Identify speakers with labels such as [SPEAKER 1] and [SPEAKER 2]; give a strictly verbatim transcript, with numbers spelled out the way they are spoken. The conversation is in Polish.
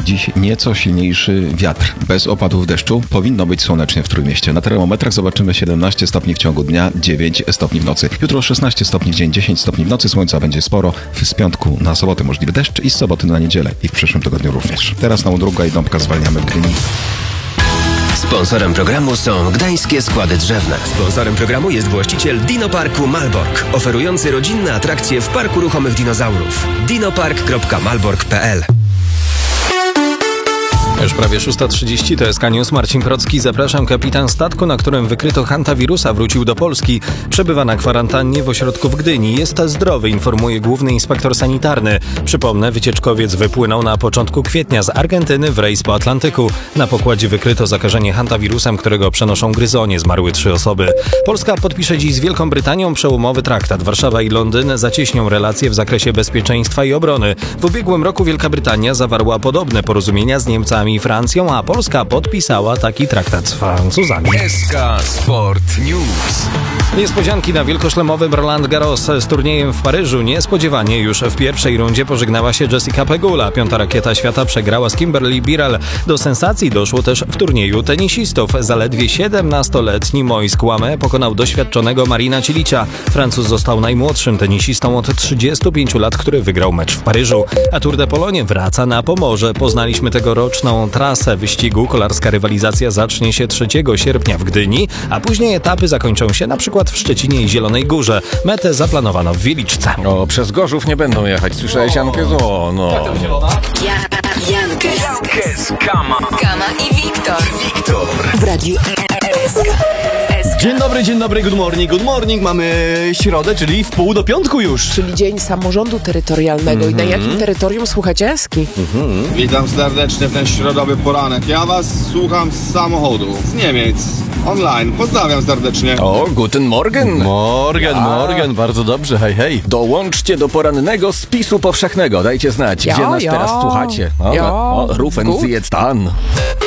[SPEAKER 1] Dziś nieco silniejszy wiatr. Bez opadów deszczu powinno być słonecznie w Trójmieście. Na termometrach zobaczymy siedemnaście stopni w ciągu dnia, dziewięć stopni w nocy. Jutro szesnaście stopni w dzień, dziesięć stopni w nocy. Słońca będzie sporo. Z piątku na sobotę możliwy deszcz i z soboty na niedzielę. I w przyszłym tygodniu również. Teraz na Udruga i Dąbka zwalniamy w Gdyni.
[SPEAKER 2] Sponsorem programu są Gdańskie Składy Drzewne. Sponsorem programu jest właściciel Dinoparku Malbork, oferujący rodzinne atrakcje w Parku Ruchomych Dinozaurów. dinopark kropka malbork kropka p l.
[SPEAKER 3] Już prawie szósta trzydzieści, to jest K-News, Marcin Procki. Zapraszam. Kapitan statku, na którym wykryto hantawirusa, wrócił do Polski. Przebywa na kwarantannie w ośrodku w Gdyni. Jest zdrowy, informuje główny inspektor sanitarny. Przypomnę, wycieczkowiec wypłynął na początku kwietnia z Argentyny w rejs po Atlantyku. Na pokładzie wykryto zakażenie hantawirusem, którego przenoszą gryzonie. Zmarły trzy osoby. Polska podpisze dziś z Wielką Brytanią przełomowy traktat. Warszawa i Londyn zacieśnią relacje w zakresie bezpieczeństwa i obrony. W ubiegłym roku Wielka Brytania zawarła podobne porozumienia z Niemcami i Francją, a Polska podpisała taki traktat z Francuzami.
[SPEAKER 2] S K Sport News.
[SPEAKER 3] Niespodzianki na wielkoszlemowym Roland Garros z turniejem w Paryżu. Niespodziewanie już w pierwszej rundzie pożegnała się Jessica Pegula. Piąta rakieta świata przegrała z Kimberly Birrell. Do sensacji doszło też w turnieju tenisistów. Zaledwie siedemnastoletni Moïse Kouame pokonał doświadczonego Marina Cilicia. Francuz został najmłodszym tenisistą od trzydziestu pięciu lat, który wygrał mecz w Paryżu. A Tour de Pologne wraca na Pomorze. Poznaliśmy tegoroczną trasę wyścigu. Kolarska rywalizacja zacznie się trzeciego sierpnia w Gdyni, a później etapy zakończą się na przykład w Szczecinie i Zielonej Górze. Metę zaplanowano w Wieliczce.
[SPEAKER 4] O, przez Gorzów nie będą jechać. Słyszałeś, Jankę? O, no.
[SPEAKER 5] Jankes,
[SPEAKER 2] Jankes, Kama.
[SPEAKER 5] Kama i Wiktor.
[SPEAKER 2] Wiktor.
[SPEAKER 5] W radiu S K.
[SPEAKER 6] Dzień dobry, dzień dobry, good morning, good morning. Mamy środę, czyli w pół do piątku już.
[SPEAKER 7] Czyli Dzień Samorządu Terytorialnego. Mm-hmm. I na jakim terytorium słuchacie Eski?
[SPEAKER 6] Mm-hmm.
[SPEAKER 8] Witam serdecznie w ten środowy poranek. Ja was słucham z samochodu, z Niemiec, online. Pozdrawiam serdecznie.
[SPEAKER 4] O, guten Morgen.
[SPEAKER 6] Morgen, morgen, bardzo dobrze, hej, hej.
[SPEAKER 4] Dołączcie do porannego spisu powszechnego. Dajcie znać,
[SPEAKER 7] Ja,
[SPEAKER 4] gdzie nas
[SPEAKER 7] ja.
[SPEAKER 4] teraz słuchacie. O,
[SPEAKER 7] Ja.
[SPEAKER 4] o, rufen
[SPEAKER 7] Gut.
[SPEAKER 4] sie jetzt an.